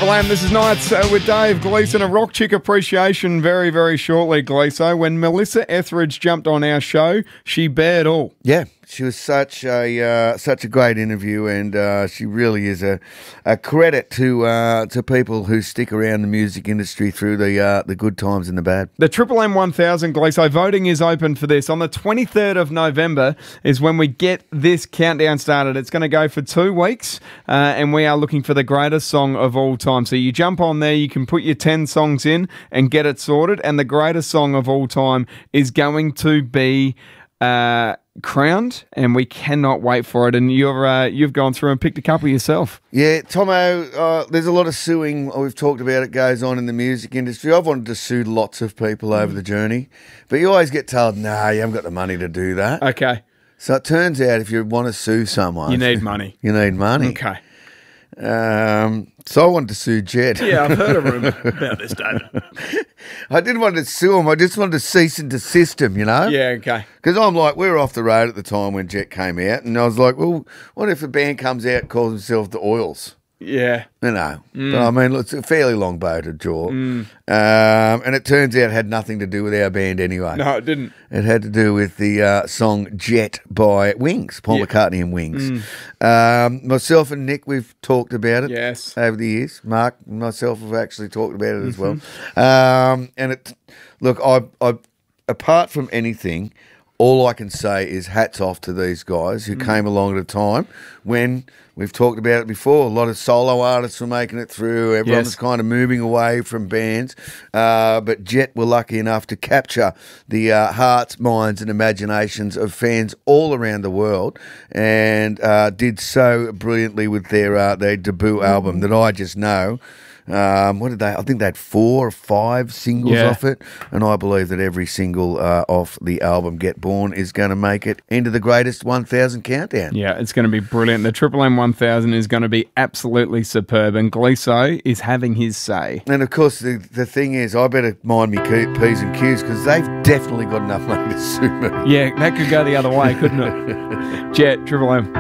Triple M, this is Nights with Dave Gleeson. A rock chick appreciation very, very shortly, Gleeso. When Melissa Etheridge jumped on our show, she bared all. Yeah, she was such a great interview, and she really is a credit to people who stick around the music industry through the good times and the bad. The Triple M 1000, Gleeso, voting is open for this. On the 23rd of November is when we get this countdown started. It's going to go for 2 weeks, and we are looking for the greatest song of all time. So you jump on there, you can put your 10 songs in and get it sorted, and the greatest song of all time is going to be crowned, and we cannot wait for it. And you've gone through and picked a couple yourself. Yeah, Tomo, there's a lot of suing, we've talked about it, goes on in the music industry. I've wanted to sue lots of people over the journey, but you always get told, nah, you haven't got the money to do that. Okay. So it turns out if you want to sue someone... You need money. You need money. Okay. So I wanted to sue Jet. Yeah, I've heard a rumour about this, David. I didn't want to sue him. I just wanted to cease and desist him, you know? Yeah, okay. Because I'm like, we were off the road at the time when Jet came out, and I was like, well, what if a band comes out and calls themselves the Oils? Yeah. You know. But I mean, it's a fairly long-boated jaw. And it turns out it had nothing to do with our band anyway. No, it didn't. It had to do with the song Jet by Wings, Paul McCartney and Wings. Myself and Nick, we've talked about it over the years. Mark and myself have actually talked about it as well. And it, look, I apart from anything, all I can say is hats off to these guys who came along at a time when, we've talked about it before, a lot of solo artists were making it through. Everyone was kind of moving away from bands. But Jet were lucky enough to capture the hearts, minds and imaginations of fans all around the world, and did so brilliantly with their debut album that I just know. What did they? I think they had 4 or 5 singles off it, and I believe that every single off the album Get Born is going to make it into the greatest 1000 countdown. Yeah, it's going to be brilliant. The Triple M 1000 is going to be absolutely superb, and Gleeso is having his say. And of course, the thing is, I better mind me P's and Q's, because they've definitely got enough money to sue me. Yeah, that could go the other way, couldn't it? Jet, Triple M.